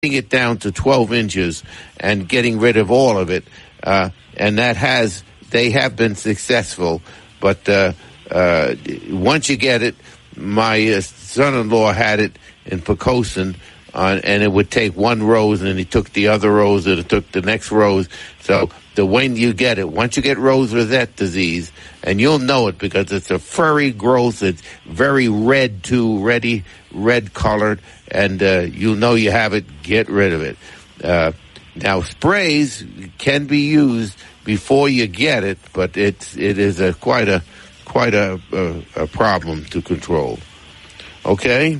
it down to 12 inches and getting rid of all of it. And they have been successful. But once you get it, my son-in-law had it in Poquoson, and it would take one rose, and he took the other rose, and it took the next rose. So when you get it, once you get rose rosette disease, and you'll know it because it's a furry growth, it's very red too, red colored, and you'll know you have it, get rid of it. Now sprays can be used before you get it, but it is quite a problem to control. Okay?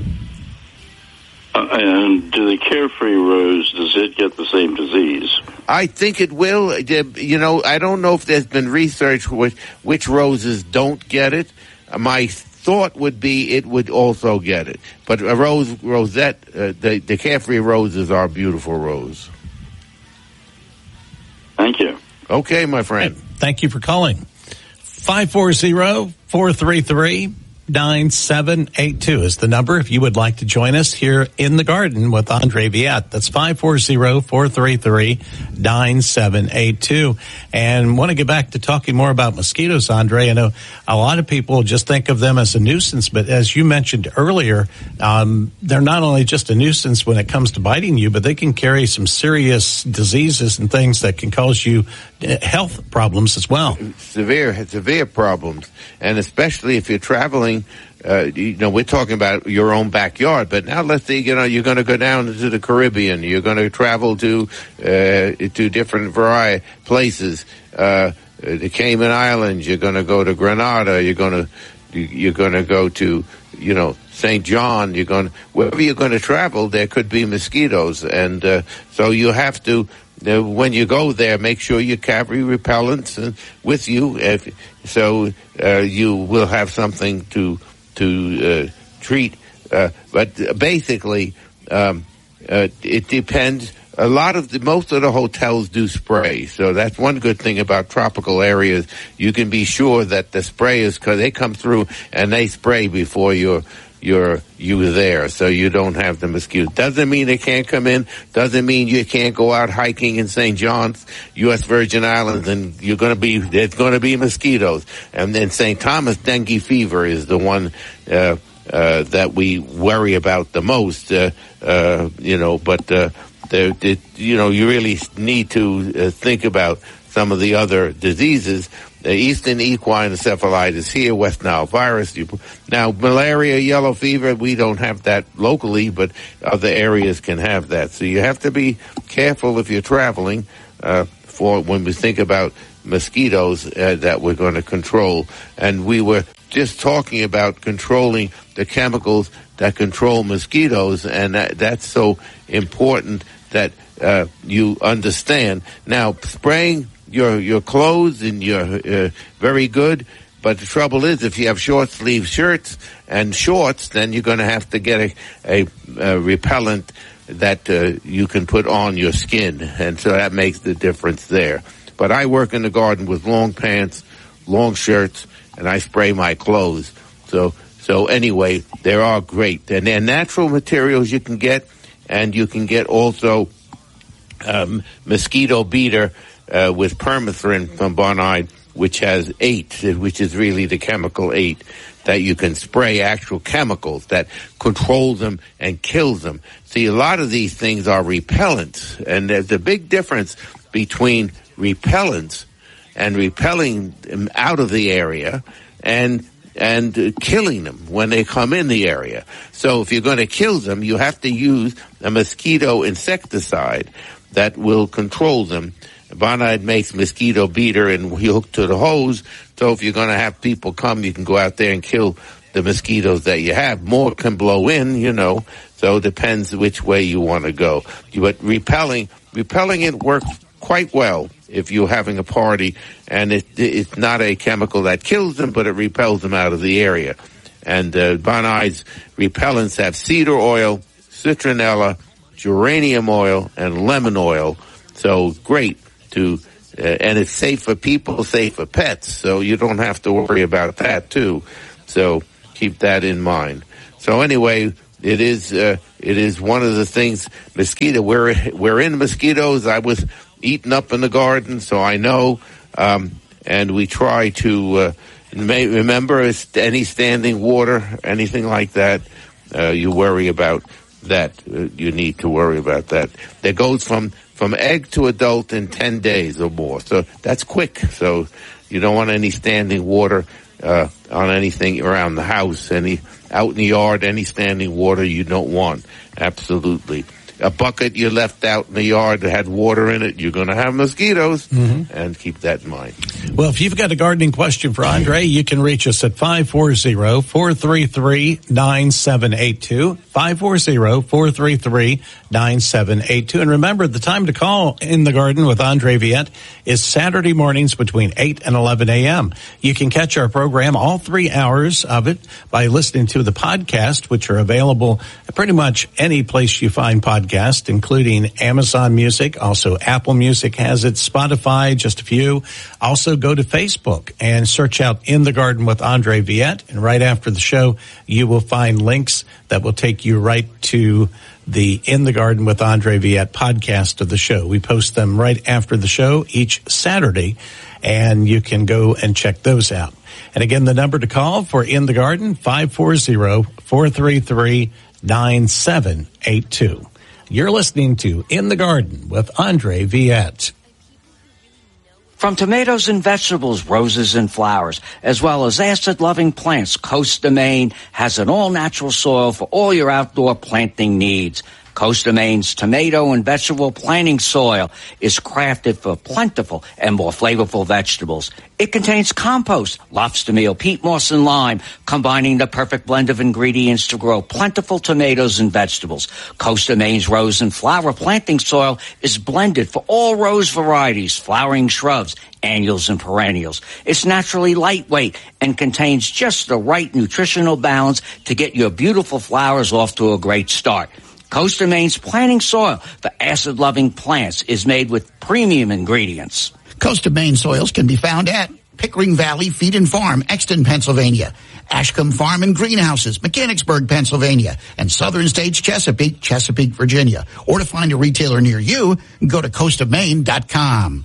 And do the Carefree Rose, does it get the same disease? I think it will. You know, I don't know if there's been research which roses don't get it. My thought would be it would also get it. But a rosette, the Carefree Roses are a beautiful rose. Thank you. Okay, my friend. Thank you for calling. 540-433-9782 is the number if you would like to join us here in the garden with Andre Viette. That's 540-433-9782. And want to get back to talking more about mosquitoes, Andre. I know a lot of people just think of them as a nuisance, but as you mentioned earlier, they're not only just a nuisance when it comes to biting you, but they can carry some serious diseases and things that can cause you health problems as well. Severe problems. And especially if you're traveling, we're talking about your own backyard, but now let's say, you're going to go down to the Caribbean, you're going to travel to different variety places, the Cayman Islands, you're going to go to Grenada, you're going to go to, St. John, wherever you're going to travel, there could be mosquitoes. And, so you have to, when you go there, make sure you carry repellents with you, so you will have something to treat. But basically, it depends. Most of the hotels do spray, so that's one good thing about tropical areas. You can be sure that the sprayers, because they come through and they spray before you're there, so you don't have the mosquitoes. Doesn't mean they can't come in. Doesn't mean you can't go out hiking in St. John's, U.S. Virgin Islands, and there's going to be mosquitoes. And then St. Thomas dengue fever is the one that we worry about the most. You really need to think about some of the other diseases. Eastern equine encephalitis here, West Nile virus. Now, malaria, yellow fever, we don't have that locally, but other areas can have that. So you have to be careful if you're traveling for when we think about mosquitoes that we're going to control. And we were just talking about controlling the chemicals that control mosquitoes, and that's so important that you understand. Now, spraying your clothes and you're very good, but the trouble is if you have short sleeve shirts and shorts, then you're going to have to get a repellent that you can put on your skin, and so that makes the difference there. But I work in the garden with long pants, long shirts, and I spray my clothes. So anyway, they are great, and they're natural materials you can get, and you can get also mosquito beater with permethrin from Bonide, which has 8, which is really the chemical 8, that you can spray actual chemicals that control them and kills them. See, a lot of these things are repellents, and there's a big difference between repellents and repelling them out of the area and killing them when they come in the area. So if you're going to kill them, you have to use a mosquito insecticide that will control them. Bonide makes mosquito beater, and we hook to the hose. So if you're going to have people come, you can go out there and kill the mosquitoes that you have. More can blow in, so it depends which way you want to go. But repelling it works quite well if you're having a party, and it's not a chemical that kills them, but it repels them out of the area. And Bonide's repellents have cedar oil, citronella, geranium oil, and lemon oil. So great and it's safe for people, safe for pets, so you don't have to worry about that too. So keep that in mind. So anyway, it is one of the things. Mosquito. We're in mosquitoes. I was eaten up in the garden, so I know. And we try to remember any standing water, anything like that. You worry about that. You need to worry about that. That goes from egg to adult in 10 days or more. So that's quick. So you don't want any standing water on anything around the house, any out in the yard, any standing water you don't want. Absolutely. A bucket you left out in the yard that had water in it, you're going to have mosquitoes, and keep that in mind. Well, if you've got a gardening question for Andre, you can reach us at 540-433-9782, 540-433-9782. And remember, the time to call In the Garden with Andre Viette is Saturday mornings between 8 and 11 a.m. You can catch our program, all 3 hours of it, by listening to the podcast, which are available at pretty much any place you find podcasts, including Amazon Music. Also, Apple Music has it, Spotify, just a few. Also, go to Facebook and search out In the Garden with Andre Viette. And right after the show, you will find links that will take you right to the In the Garden with Andre Viette podcast of the show. We post them right after the show each Saturday, and you can go and check those out. And again, the number to call for In the Garden, 540-433-9782. You're listening to In the Garden with Andre Viette. From tomatoes and vegetables, roses and flowers, as well as acid-loving plants, Costa Maine has an all-natural soil for all your outdoor planting needs. Costa Maine's tomato and vegetable planting soil is crafted for plentiful and more flavorful vegetables. It contains compost, lobster meal, peat moss, and lime, combining the perfect blend of ingredients to grow plentiful tomatoes and vegetables. Costa Maine's rose and flower planting soil is blended for all rose varieties, flowering shrubs, annuals, and perennials. It's naturally lightweight and contains just the right nutritional balance to get your beautiful flowers off to a great start. Costa Maine's planting soil for acid-loving plants is made with premium ingredients. Costa Maine soils can be found at Pickering Valley Feed and Farm, Exton, Pennsylvania, Ashcombe Farm and Greenhouses, Mechanicsburg, Pennsylvania, and Southern States Chesapeake, Chesapeake, Virginia. Or to find a retailer near you, go to CostaMaine.com.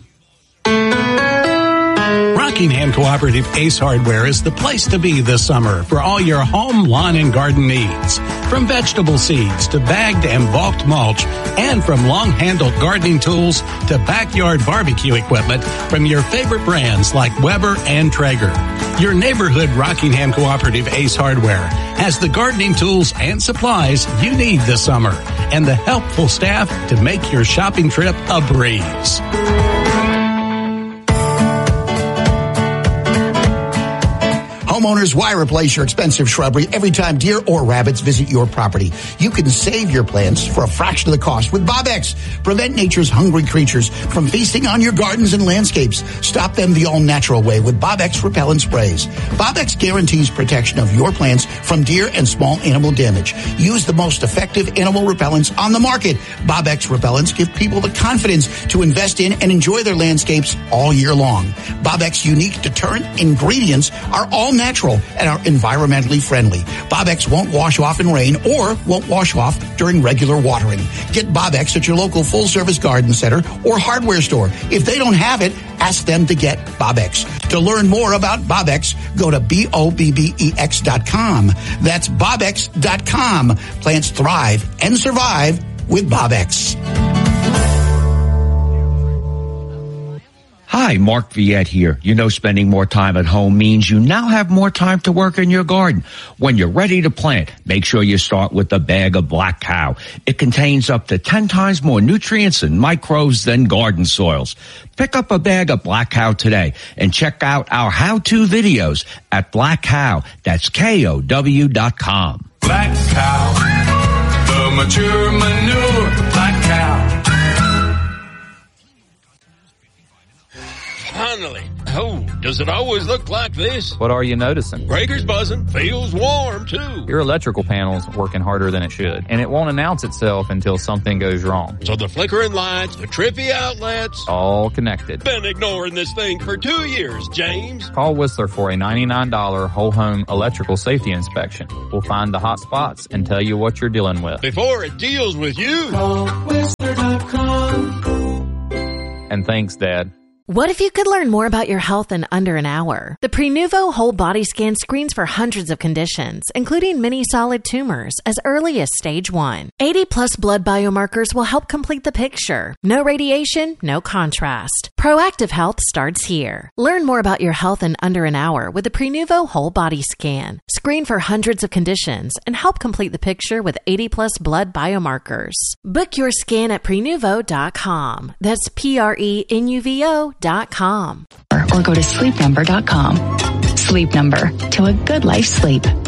Rockingham Cooperative Ace Hardware is the place to be this summer for all your home, lawn, and garden needs. From vegetable seeds to bagged and bulked mulch, and from long-handled gardening tools to backyard barbecue equipment from your favorite brands like Weber and Traeger. Your neighborhood Rockingham Cooperative Ace Hardware has the gardening tools and supplies you need this summer and the helpful staff to make your shopping trip a breeze. Homeowners, why replace your expensive shrubbery every time deer or rabbits visit your property? You can save your plants for a fraction of the cost with Bob-X. Prevent nature's hungry creatures from feasting on your gardens and landscapes. Stop them the all-natural way with Bob-X repellent sprays. Bob-X guarantees protection of your plants from deer and small animal damage. Use the most effective animal repellents on the market. Bob-X repellents give people the confidence to invest in and enjoy their landscapes all year long. Bob-X unique deterrent ingredients are all natural and are environmentally friendly. Bob-X won't wash off in rain or won't wash off during regular watering. Get Bob-X at your local full-service garden center or hardware store. If they don't have it, ask them to get Bob-X. To learn more about Bob-X, go to BOBBEX.com. That's BobX.com. Plants thrive and survive with Bob-X. Hi, Mark Viette here. You know, spending more time at home means you now have more time to work in your garden. When you're ready to plant, make sure you start with a bag of Black Cow. It contains up to 10 times more nutrients and microbes than garden soils. Pick up a bag of Black Cow today and check out our how-to videos at Black Cow. That's KOW.com. Black Cow, the mature manure, Black Cow. Finally. Oh, Does it always look like this? What are you noticing? Breaker's buzzing. Feels warm, too. Your electrical panel's working harder than it should, and it won't announce itself until something goes wrong. So the flickering lights, the trippy outlets, all connected. Been ignoring this thing for 2 years, James. Call Whistler for a $99 whole home electrical safety inspection. We'll find the hot spots and tell you what you're dealing with. Before it deals with you. Call Whistler.com. And thanks, Dad. What if you could learn more about your health in under an hour? The Prenuvo Whole Body Scan screens for hundreds of conditions, including many solid tumors, as early as stage 1. 80-plus blood biomarkers will help complete the picture. No radiation, no contrast. Proactive health starts here. Learn more about your health in under an hour with the Prenuvo Whole Body Scan. Screen for hundreds of conditions and help complete the picture with 80-plus blood biomarkers. Book your scan at Prenuvo.com. That's Prenuvo.com. Or go to sleepnumber.com. Sleep Number, to a good life sleep.